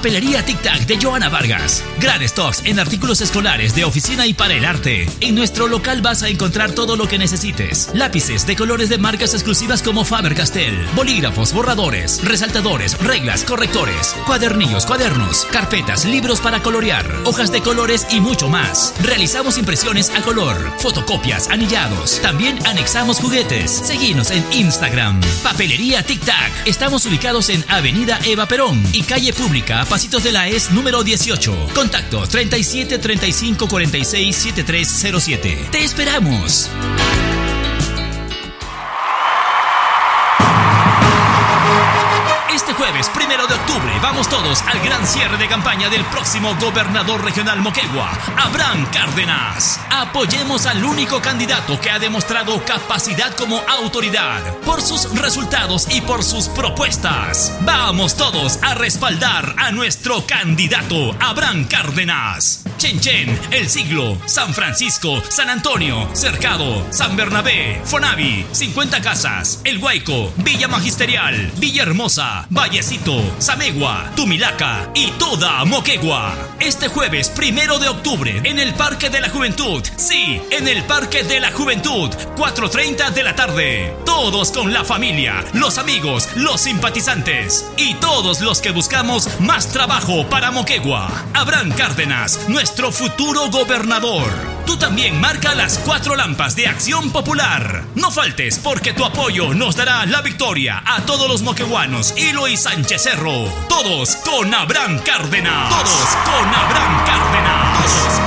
Papelería Tic Tac de Joana Vargas. Gran stocks en artículos escolares de oficina y para el arte. En nuestro local vas a encontrar todo lo que necesites. Lápices de colores de marcas exclusivas como Faber-Castell, bolígrafos, borradores, resaltadores, reglas, correctores, cuadernillos, cuadernos, carpetas, libros para colorear, hojas de colores y mucho más. Realizamos impresiones a color, fotocopias, anillados. También anexamos juguetes. Seguinos en Instagram. Papelería Tic Tac. Estamos ubicados en Avenida Eva Perón y Calle Pública, Pasitos de la ES número 18. Contacto 37 35 46 7307. ¡Te esperamos! Este jueves 1 de octubre vamos todos al gran cierre de campaña del próximo gobernador regional Moquegua, Abraham Cárdenas. Apoyemos al único candidato que ha demostrado capacidad como autoridad por sus resultados y por sus propuestas. Vamos todos a respaldar a nuestro candidato Abraham Cárdenas. Chenchen, El Siglo, San Francisco, San Antonio, Cercado, San Bernabé, Fonavi, 50 Casas, El Guayco, Villa Magisterial, Villahermosa, Vallecito, Samegua, Tumilaca y toda Moquegua. Este jueves 1 de octubre en el Parque de la Juventud. Sí, en el Parque de la Juventud, 4:30 de la tarde. Todos con la familia, los amigos, los simpatizantes y todos los que buscamos más trabajo para Moquegua. Abraham Cárdenas, nuestro futuro gobernador. Tú también marca las 4 lampas de Acción Popular. No faltes porque tu apoyo nos dará la victoria a todos los moqueguanos y Luis Sánchez Cerro. Todos con Abraham Cárdenas. Todos con Abraham Cárdenas. Todos